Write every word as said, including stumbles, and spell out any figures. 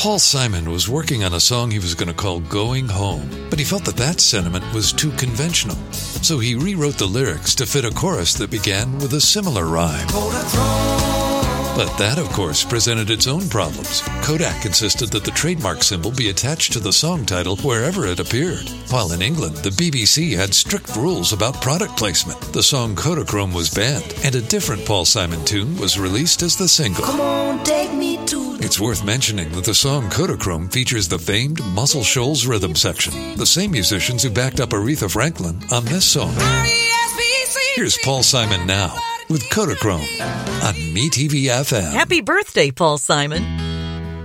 Paul Simon was working on a song he was going to call Going Home, but he felt that that sentiment was too conventional. So he rewrote the lyrics to fit a chorus that began with a similar rhyme. But that, of course, presented its own problems. Kodak insisted that the trademark symbol be attached to the song title wherever it appeared, while in England, the B B C had strict rules about product placement. The song Kodachrome was banned, and a different Paul Simon tune was released as the single. Come on, take me to... It's worth mentioning that the song Kodachrome features the famed Muscle Shoals rhythm section, the same musicians who backed up Aretha Franklin on this song. Here's Paul Simon now with Kodachrome on MeTV F M. Happy birthday, Paul Simon.